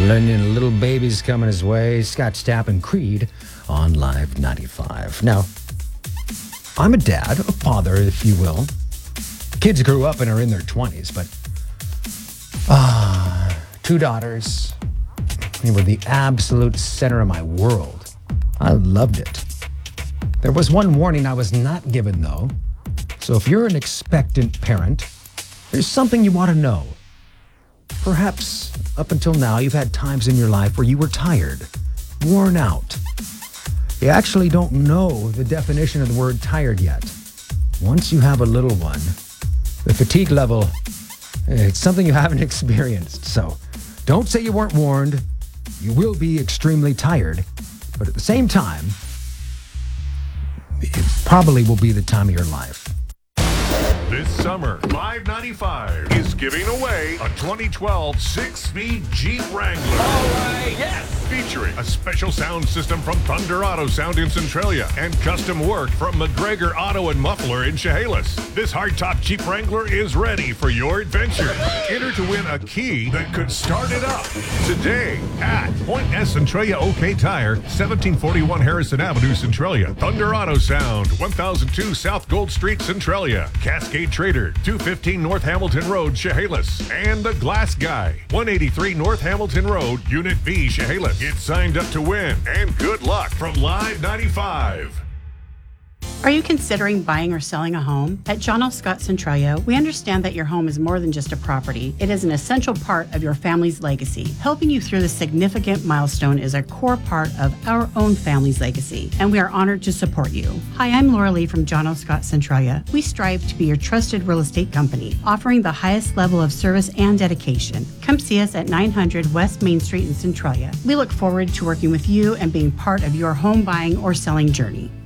Lennon, Little Baby's coming his way. Scott Stapp and Creed on Live 95. Now, I'm a dad, a father, if you will. Kids grew up and are in their 20s, but two daughters. They were the absolute center of my world. I loved it. There was one warning I was not given, though. So if you're an expectant parent, there's something you ought to know. Perhaps up until now, you've had times in your life where you were tired, worn out. You actually don't know the definition of the word tired yet. Once you have a little one, the fatigue level, it's something you haven't experienced. So don't say you weren't warned. You will be extremely tired, but at the same time, it probably will be the time of your life. This summer, Live 95 is giving away a 2012 six-speed Jeep Wrangler. All right, yes! Featuring a special sound system from Thunder Auto Sound in Centralia and custom work from McGregor Auto and Muffler in Chehalis. This hardtop Jeep Wrangler is ready for your adventure. Enter to win a key that could start it up today at Point S Centralia OK Tire, 1741 Harrison Avenue, Centralia. Thunder Auto Sound, 1002 South Gold Street, Centralia. Cascade Trader, 215 North Hamilton Road, Chehalis. And The Glass Guy, 183 North Hamilton Road, Unit B, Chehalis. Get signed up to win, and good luck from Live 95. Are you considering buying or selling a home? At John L. Scott Centralia, we understand that your home is more than just a property. It is an essential part of your family's legacy. Helping you through this significant milestone is a core part of our own family's legacy, and we are honored to support you. Hi, I'm Laura Lee from John L. Scott Centralia. We strive to be your trusted real estate company, offering the highest level of service and dedication. Come see us at 900 West Main Street in Centralia. We look forward to working with you and being part of your home buying or selling journey.